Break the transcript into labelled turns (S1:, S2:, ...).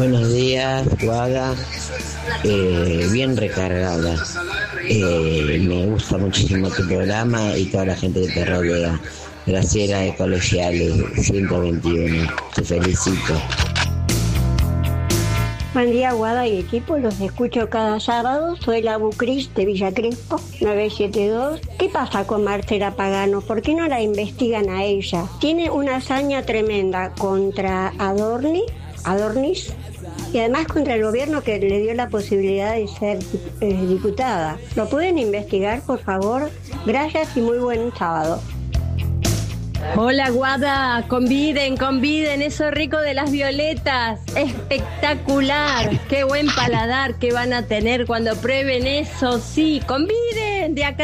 S1: Buenos días, Guada. Bien recargada. Me gusta muchísimo tu programa y toda la gente que te rodea. Graciela de Colegiales 121. Te felicito.
S2: Buen día, Guada y equipo, los escucho cada sábado. Soy la Bucris de Villa Crespo, 972. ¿Qué pasa con Marcela Pagano? ¿Por qué no la investigan a ella? Tiene una hazaña tremenda contra Adornis, y además contra el gobierno que le dio la posibilidad de ser diputada. ¿Lo pueden investigar, por favor? Gracias y muy buen sábado.
S3: Hola, Guada, conviden, eso rico de las violetas, espectacular, qué buen paladar que van a tener cuando prueben eso, sí, conviden de acá.